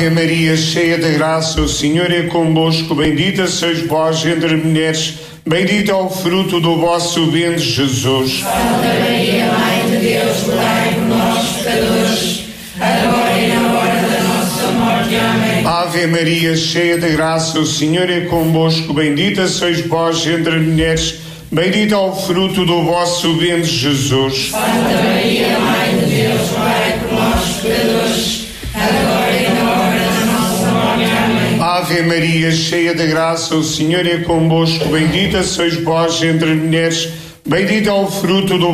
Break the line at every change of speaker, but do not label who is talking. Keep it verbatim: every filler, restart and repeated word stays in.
Ave Maria, cheia de graça, o Senhor é convosco. Bendita sois vós entre as mulheres, bendito é o fruto do vosso ventre, Jesus.
Santa Maria, Mãe de Deus, rogai por nós, pecadores, agora e na hora da nossa morte. Amém.
Ave Maria, cheia de graça, o Senhor é convosco. Bendita sois vós entre as mulheres, bendito é o fruto do vosso ventre, Jesus.
Santa Maria, Mãe de Deus, rogai por nós, pecadores, agora e na hora da nossa morte. Amém.
Ave Maria, cheia de graça, o Senhor é convosco. Bendita sois vós entre as mulheres, bendito é o fruto do